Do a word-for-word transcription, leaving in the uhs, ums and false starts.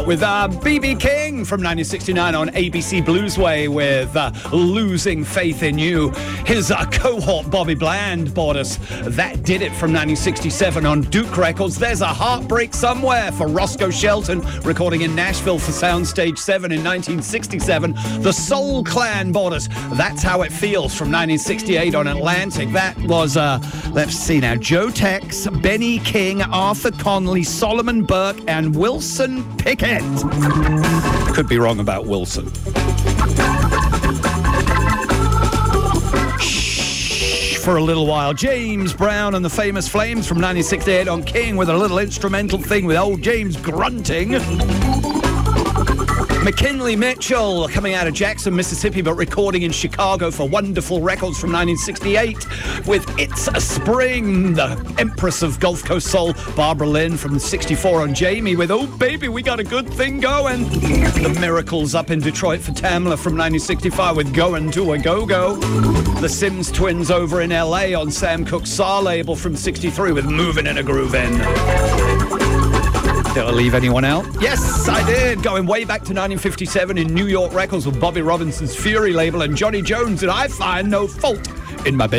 with uh, B B King from nineteen sixty-nine on A B C Bluesway with uh, Losing Faith in You. His uh, cohort Bobby Bland bought us That Did It from nineteen sixty-seven on Duke Records. There's a Heartbreak Somewhere for Roscoe Shelton, recording in Nashville for Soundstage seven in nineteen sixty-seven. The Soul Clan bought us That's How It Feels from nineteen sixty-eight on Atlantic. That was, uh, let's see now, Joe Tex, Benny King, Arthur Conley, Solomon Burke, and Wilson Pickett. Could be wrong about Wilson. Shh, for a little while. James Brown and the Famous Flames from nineteen sixty-eight on King with a little instrumental thing with old James grunting. McKinley Mitchell coming out of Jackson, Mississippi, but recording in Chicago for Wonderful Records from nineteen sixty-eight with It's a Spring. The Empress of Gulf Coast Soul, Barbara Lynn from sixty-four on Jamie with Oh Baby, We Got a Good Thing Going. The Miracles up in Detroit for Tamla from nineteen sixty-five with Going to a Go-Go. The Sims Twins over in L A on Sam Cooke's S A R label from sixty-three with Moving and a Groovin'. Did I leave anyone out? Yes, I did. Going way back to nineteen fifty-seven in New York Records with Bobby Robinson's Fury label and Johnny Jones, and I find no fault in my baby.